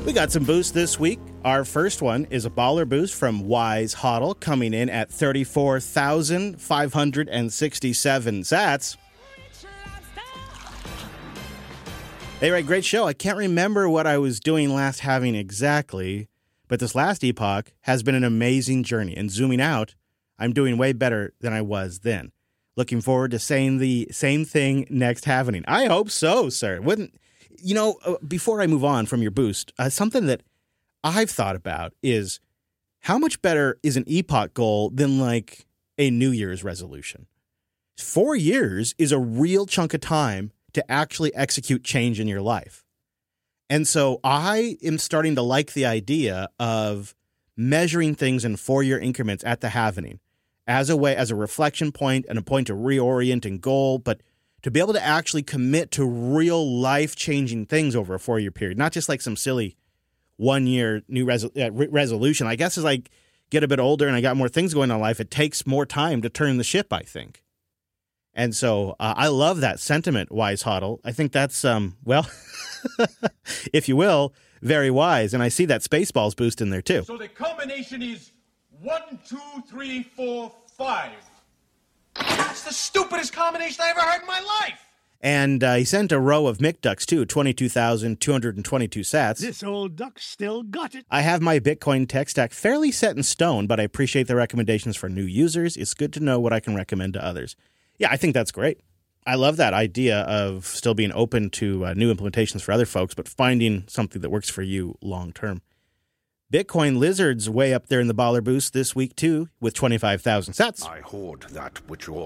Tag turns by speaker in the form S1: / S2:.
S1: We got some boosts this week. Our first one is a baller boost from Wise Hodl, coming in at 34,567 sats. Hey, right, great show. I can't remember what I was doing last having exactly, but this last epoch has been an amazing journey. And zooming out, I'm doing way better than I was then. Looking forward to saying the same thing next happening. I hope so, sir. Before I move on from your boost, something that I've thought about is how much better is an epoch goal than like a New Year's resolution? 4 years is a real chunk of time to actually execute change in your life. And so I am starting to like the idea of measuring things in 4-year increments at the happening as a reflection point and a point to reorient and goal, but to be able to actually commit to real life-changing things over a 4-year period, not just like some silly 1-year new resolution. I guess as I get a bit older and I got more things going on in life, it takes more time to turn the ship, I think. And so I love that sentiment, Wise Hodl. I think that's, if you will, very wise. And I see that Spaceballs boost in there, too.
S2: So the combination is 1, 2, 3, 4, 5. That's the stupidest combination I ever heard in my life.
S1: And he sent a row of McDucks, too, 22,222 sats.
S3: This old duck still got it.
S1: I have my Bitcoin tech stack fairly set in stone, but I appreciate the recommendations for new users. It's good to know what I can recommend to others. Yeah, I think that's great. I love that idea of still being open to new implementations for other folks, but finding something that works for you long term. Bitcoin Lizard's way up there in the baller boost this week, too, with 25,000 sats.
S4: I hoard that which your